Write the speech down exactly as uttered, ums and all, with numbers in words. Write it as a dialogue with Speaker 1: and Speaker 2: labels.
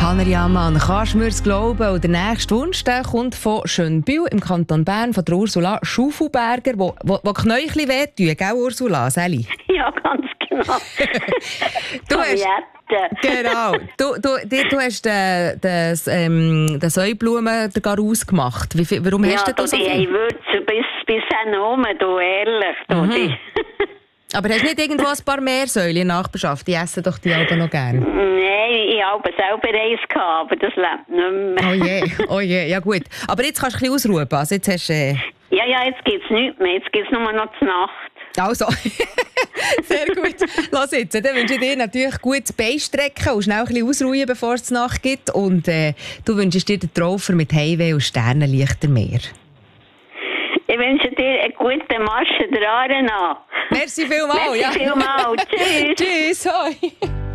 Speaker 1: Hanner Ammann, kannst du mir glauben? Und der nächste Wunsch der kommt von Schönbühl im Kanton Bern, von der Ursula Schufelberger, wo, wo, wo Knäuchli wehtun, gell Ursula, Sally?
Speaker 2: Ja, ganz genau.
Speaker 1: du hast, genau. Du, du, du, du hast den, den, ähm, den Säublumen ausgemacht. Wie viel, warum
Speaker 2: ja,
Speaker 1: hast du das so viel?
Speaker 2: Ja, ich würde bis, bis oben, du, ehrlich. Du,
Speaker 1: mhm. Aber hast du nicht irgendwo ein paar Meersäule in der Nachbarschaft? Die essen doch die Alben noch gerne.
Speaker 2: Nein, ich habe selber eins gehabt, aber das lebt nicht mehr.
Speaker 1: Oh je, oh je, ja gut. Aber jetzt kannst du ein bisschen ausruhen. Also jetzt hast, äh...
Speaker 2: Ja, ja, jetzt gibt es nichts mehr. Jetzt gibt es nur noch die Nacht.
Speaker 1: Also, sehr gut. Lass jetzt, dann wünsche ich dir natürlich gut Beistrecken und schnell ein bisschen ausruhen, bevor es Nacht gibt. Und äh, du wünschst dir den Traufer mit Heimweh und Sternenlichter mehr.
Speaker 2: Ich wünsche dir einen guten Marsch der Aare nach.
Speaker 1: Merci vielmals.
Speaker 2: Merci
Speaker 1: ja.
Speaker 2: vielmals. Tschüss.
Speaker 1: Tschüss. Hoi.